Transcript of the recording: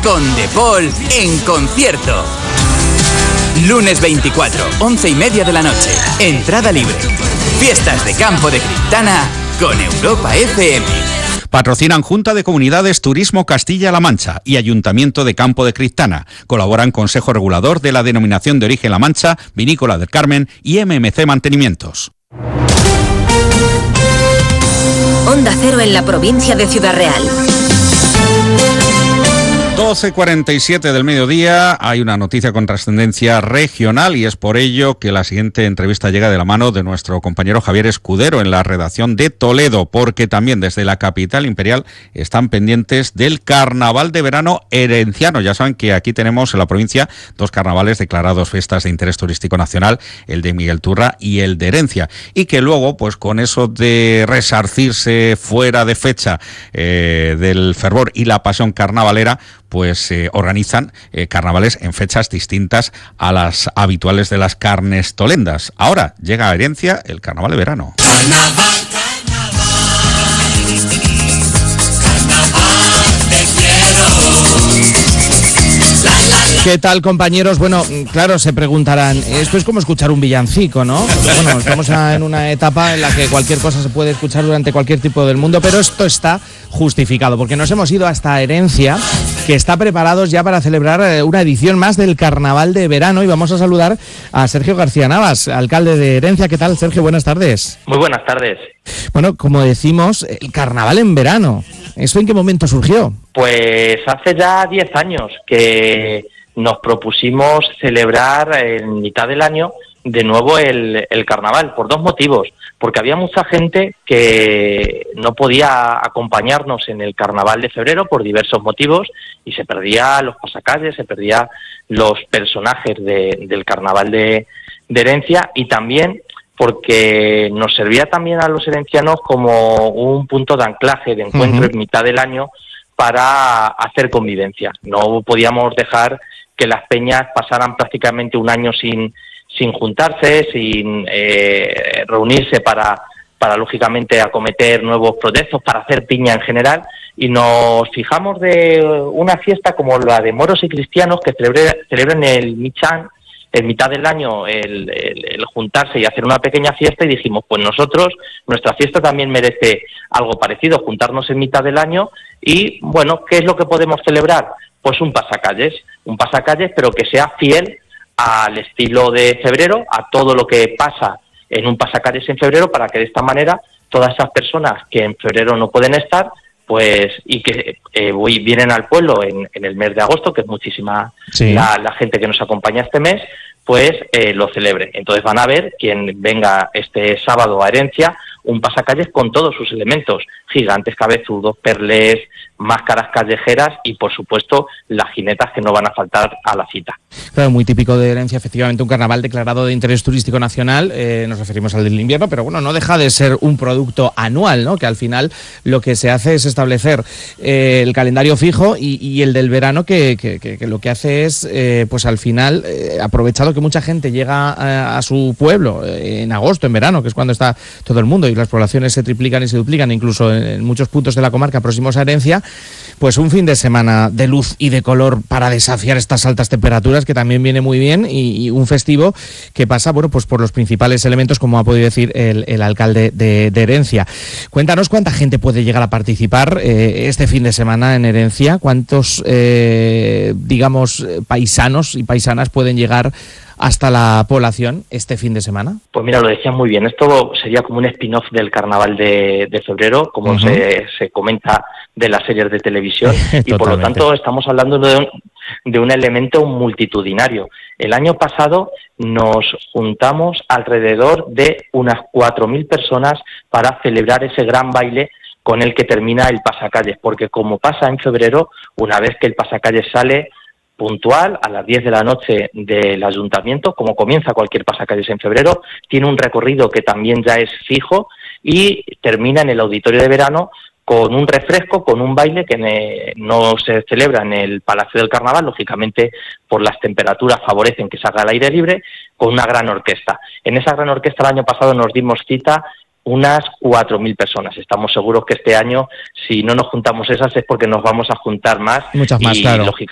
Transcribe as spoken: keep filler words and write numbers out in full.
con De Paul en concierto. Lunes veinticuatro, once y media de la noche. Entrada libre. Fiestas de Campo de Criptana con Europa F M. Patrocinan Junta de Comunidades Turismo Castilla-La Mancha y Ayuntamiento de Campo de Criptana. Colaboran Consejo Regulador de la Denominación de Origen La Mancha, Vinícola del Carmen y M M C Mantenimientos. Onda Cero en la provincia de Ciudad Real. doce cuarenta y siete del mediodía, hay una noticia con trascendencia regional y es por ello que la siguiente entrevista llega de la mano de nuestro compañero Javier Escudero en la redacción de Toledo, porque también desde la capital imperial están pendientes del carnaval de verano herenciano. Ya saben que aquí tenemos en la provincia dos carnavales declarados fiestas de interés turístico nacional, el de Miguel Turra y el de Herencia, y que luego, pues con eso de resarcirse fuera de fecha eh, del fervor y la pasión carnavalera, pues eh, organizan eh, carnavales en fechas distintas a las habituales de las carnes tolendas. Ahora llega a Herencia el carnaval de verano. Carnaval, carnaval, carnaval, te quiero. ¿Qué tal, compañeros? Bueno, claro, se preguntarán, esto es como escuchar un villancico, ¿no? Bueno, estamos en una etapa en la que cualquier cosa se puede escuchar durante cualquier tipo del mundo, pero esto está justificado, porque nos hemos ido hasta Herencia, que está preparados ya para celebrar una edición más del Carnaval de Verano, y vamos a saludar a Sergio García Navas, alcalde de Herencia. ¿Qué tal, Sergio? Buenas tardes. Muy buenas tardes. Bueno, como decimos, el Carnaval en verano, ¿eso en qué momento surgió? Pues hace ya diez años que nos propusimos celebrar en mitad del año de nuevo el, el carnaval, por dos motivos. Porque había mucha gente que no podía acompañarnos en el carnaval de febrero por diversos motivos y se perdía los pasacalles, se perdía los personajes de, del carnaval de, de Herencia, y también porque nos servía también a los herencianos como un punto de anclaje, de encuentro uh-huh. en mitad del año para hacer convivencia. No podíamos dejar que las peñas pasaran prácticamente un año sin sin juntarse, sin eh, reunirse para, para, lógicamente, acometer nuevos proyectos, para hacer piña en general, y nos fijamos de una fiesta como la de moros y cristianos que celebre, celebran el Michan, en mitad del año, el, el, el juntarse y hacer una pequeña fiesta, y dijimos, pues nosotros, nuestra fiesta también merece algo parecido, juntarnos en mitad del año, y, bueno, ¿qué es lo que podemos celebrar? Pues un pasacalles, un pasacalles, pero que sea fiel al estilo de febrero, a todo lo que pasa en un pasacalles en febrero, para que de esta manera todas esas personas que en febrero no pueden estar, pues y que eh, voy, vienen al pueblo en, en el mes de agosto, que es muchísima sí. la, la gente que nos acompaña este mes, pues eh, lo celebre. Entonces van a ver, quien venga este sábado a Herencia, un pasacalles con todos sus elementos, gigantes cabezudos, perlés, máscaras callejeras y, por supuesto, las jinetas que no van a faltar a la cita. Claro, muy típico de Herencia, efectivamente, un carnaval declarado de interés turístico nacional, eh, nos referimos al del invierno, pero bueno, no deja de ser un producto anual, ¿no? Que al final lo que se hace es establecer eh, el calendario fijo y, y el del verano que, que, que, que lo que hace es, eh, pues al final, eh, aprovechado que mucha gente llega a, a su pueblo eh, en agosto, en verano, que es cuando está todo el mundo, y las poblaciones se triplican y se duplican, incluso en, en muchos puntos de la comarca próximos a Herencia, pues un fin de semana de luz y de color para desafiar estas altas temperaturas, que también viene muy bien, y, y un festivo que pasa, bueno, pues por los principales elementos, como ha podido decir el, el alcalde de, de Herencia. Cuéntanos cuánta gente puede llegar a participar eh, este fin de semana en Herencia, cuántos, eh, digamos, paisanos y paisanas pueden llegar hasta la población este fin de semana. Pues mira, lo decías muy bien, esto sería como un spin-off del carnaval de, de febrero, como uh-huh. se, se comenta de las series de televisión, y por lo tanto estamos hablando de un, de un elemento multitudinario. El año pasado nos juntamos alrededor de unas cuatro mil personas para celebrar ese gran baile con el que termina el pasacalles, porque como pasa en febrero, una vez que el pasacalles sale puntual a las diez de la noche del ayuntamiento, como comienza cualquier pasacalles en febrero, tiene un recorrido que también ya es fijo y termina en el auditorio de verano con un refresco, con un baile que no se celebra en el Palacio del Carnaval, lógicamente por las temperaturas favorecen que se haga al aire libre, con una gran orquesta. En esa gran orquesta el año pasado nos dimos cita unas cuatro mil personas. Estamos seguros que este año, si no nos juntamos esas, es porque nos vamos a juntar más. Muchas más, y, claro. lógicamente,